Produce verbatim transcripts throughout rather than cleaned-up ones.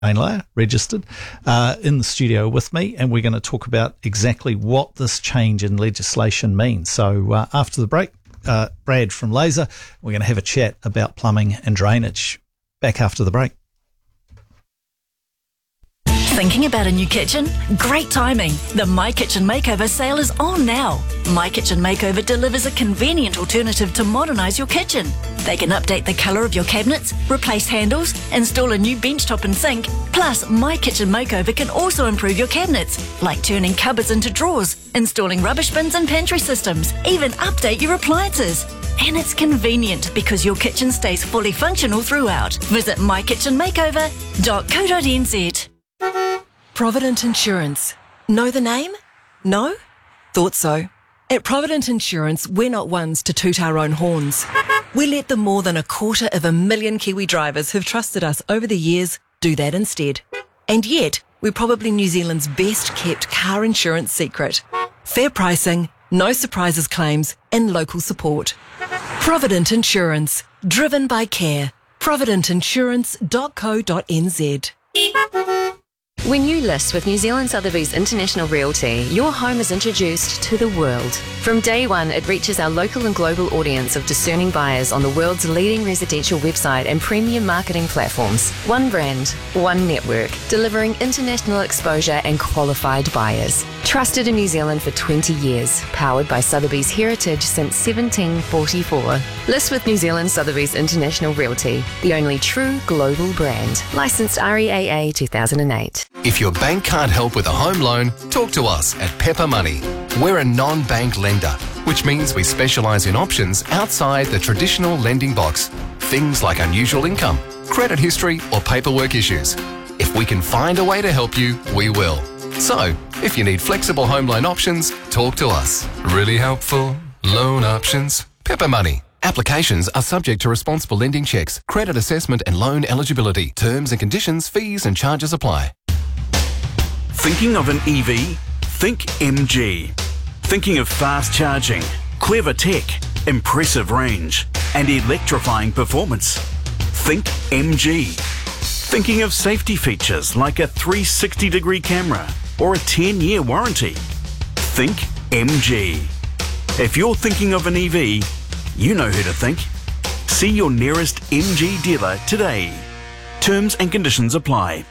Layer, registered, uh, in the studio with me, and we're going to talk about exactly what this change in legislation means. So uh, after the break, uh, Brad from Laser, we're going to have a chat about plumbing and drainage. Back after the break. Thinking about a new kitchen? Great timing. The My Kitchen Makeover sale is on now. My Kitchen Makeover delivers a convenient alternative to modernise your kitchen. They can update the colour of your cabinets, replace handles, install a new benchtop and sink. Plus, My Kitchen Makeover can also improve your cabinets, like turning cupboards into drawers, installing rubbish bins and pantry systems, even update your appliances. And it's convenient because your kitchen stays fully functional throughout. Visit my kitchen makeover dot co dot n z. Provident Insurance. Know the name? No? Thought so. At Provident Insurance, we're not ones to toot our own horns. We let the more than a quarter of a million Kiwi drivers who've trusted us over the years do that instead. And yet, we're probably New Zealand's best kept car insurance secret. Fair pricing, no surprises claims, and local support. Provident Insurance. Driven by care. provident insurance dot co dot n z. When you list with New Zealand Sotheby's International Realty, your home is introduced to the world. From day one, it reaches our local and global audience of discerning buyers on the world's leading residential website and premium marketing platforms. One brand, one network, delivering international exposure and qualified buyers. Trusted in New Zealand for twenty years, powered by Sotheby's heritage since seventeen forty-four. List with New Zealand Sotheby's International Realty, the only true global brand. Licensed R E A A two thousand eight. If your bank can't help with a home loan, talk to us at Pepper Money. We're a non-bank lender, which means we specialise in options outside the traditional lending box. Things like unusual income, credit history or paperwork issues. If we can find a way to help you, we will. So, if you need flexible home loan options, talk to us. Really helpful loan options. Pepper Money. Applications are subject to responsible lending checks, credit assessment and loan eligibility. Terms and conditions, fees and charges apply. Thinking of an E V? Think M G. Thinking of fast charging, clever tech, impressive range, and electrifying performance? Think M G. Thinking of safety features like a three sixty degree camera or a ten year warranty? Think M G. If you're thinking of an E V, you know who to think. See your nearest M G dealer today. Terms and conditions apply.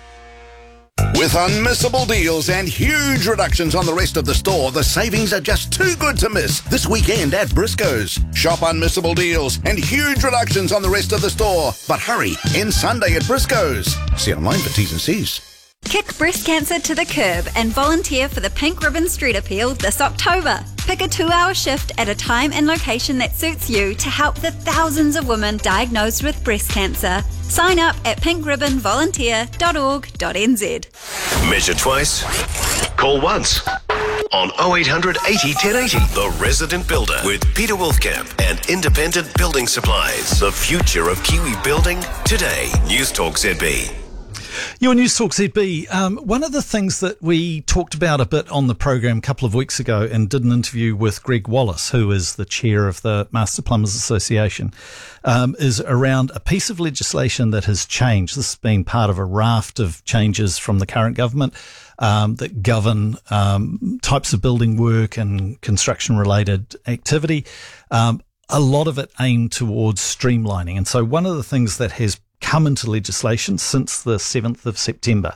With unmissable deals and huge reductions on the rest of the store, the savings are just too good to miss this weekend at Briscoe's. Shop unmissable deals and huge reductions on the rest of the store. But hurry, end Sunday at Briscoe's. See online for T's and C's. Kick breast cancer to the curb and volunteer for the Pink Ribbon Street Appeal this October. Pick a two-hour shift at a time and location that suits you to help the thousands of women diagnosed with breast cancer. Sign up at pink ribbon volunteer dot org dot n z. Measure twice, call once. On oh eight hundred eighty ten eighty, The Resident Builder with Peter Wolfkamp and Independent Building Supplies. The future of Kiwi building today. News Talk Z B. Your News Talk Z B. Um, one of the things that we talked about a bit on the program a couple of weeks ago and did an interview with Greg Wallace, who is the chair of the Master Plumbers Association, um, is around a piece of legislation that has changed. This has been part of a raft of changes from the current government um, that govern um, types of building work and construction-related activity. Um, a lot of it aimed towards streamlining. And so one of the things that has come into legislation since the seventh of September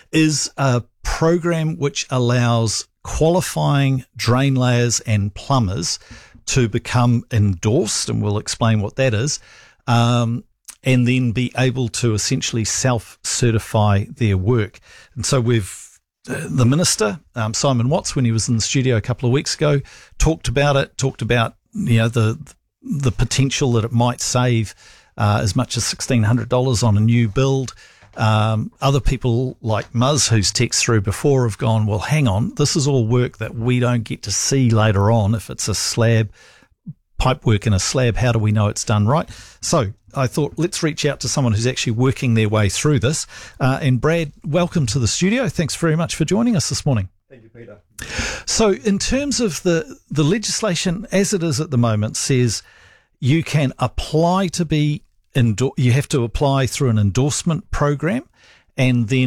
is a program which allows qualifying drain layers and plumbers to become endorsed, and we'll explain what that is, um, and then be able to essentially self-certify their work. And so we've, uh, the Minister, um, Simon Watts, when he was in the studio a couple of weeks ago, talked about it, talked about, you know, the, the potential that it might save Uh, as much as sixteen hundred dollars on a new build. Um, other people like Muzz, who's texted through before, have gone, well, hang on, this is all work that we don't get to see later on. If it's a slab, pipe work in a slab, how do we know it's done right? So I thought, let's reach out to someone who's actually working their way through this. Uh, and Brad, welcome to the studio. Thanks very much for joining us this morning. Thank you, Peter. So in terms of the, the legislation as it is at the moment says you can apply to be Endor- you have to apply through an endorsement program, and then